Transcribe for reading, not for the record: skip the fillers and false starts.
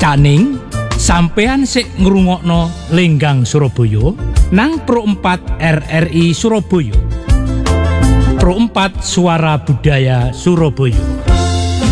Caning sampean sik ngrungokno Lenggang Surabaya nang Pro 4 RRI Surabaya. Pro 4 Suara Budaya Surabaya.